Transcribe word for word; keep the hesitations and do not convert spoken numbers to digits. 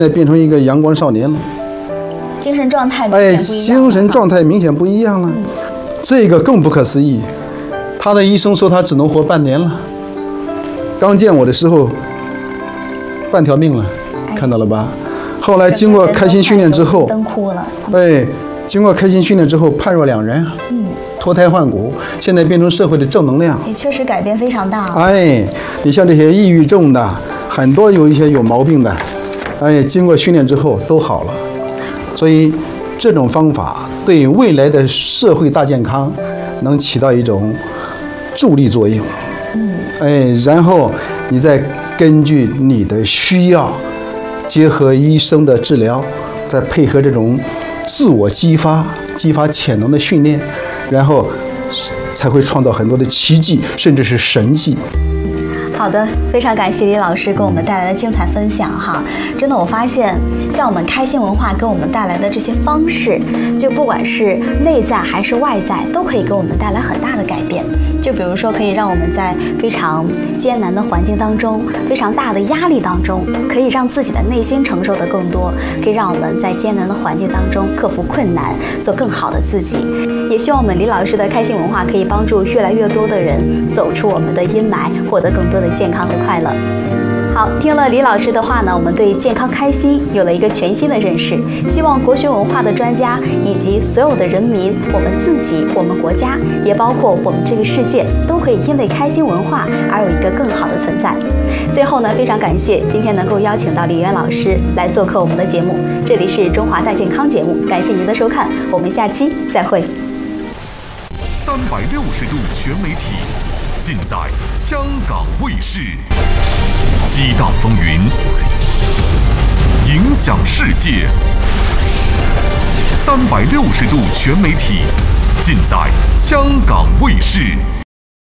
现在变成一个阳光少年了， 精神状态哎，精神状态明显不一样了，嗯、这个更不可思议。他的医生说他只能活半年了，刚见我的时候半条命了，哎、看到了吧？后来经过开心训练之后， 灯哭了。 哎，经过开心训练之后，判若两人啊。嗯。脱胎换骨，现在变成社会的正能量， 也确实改变非常大。 哎，你像这些抑郁症的，很多有一些有毛病的，哎，经过训练之后都好了。所以，这种方法对未来的社会大健康能起到一种助力作用。嗯，哎，然后你再根据你的需要，结合医生的治疗，再配合这种自我激发、激发潜能的训练。然后才会创造很多的奇迹，甚至是神迹。 好的，非常感谢李老师给我们带来的精彩分享哈！真的，我发现像我们开心文化给我们带来的这些方式，就不管是内在还是外在，都可以给我们带来很大的改变。就比如说，可以让我们在非常艰难的环境当中，非常大的压力当中，可以让自己的内心承受的更多，可以让我们在艰难的环境当中克服困难，做更好的自己。也希望我们李老师的开心文化可以帮助越来越多的人走出我们的阴霾，获得更多的健康和快乐。好，听了李老师的话呢，我们对健康开心有了一个全新的认识。希望国学文化的专家以及所有的人民，我们自己、我们国家，也包括我们这个世界，都可以因为开心文化而有一个更好的存在。最后呢，非常感谢今天能够邀请到李渊老师来做客我们的节目。这里是中华大健康节目，感谢您的收看，我们下期再会。 三百六十度全媒体，尽在香港卫视。激荡风云，影响世界。三百六十度全媒体，尽在香港卫视。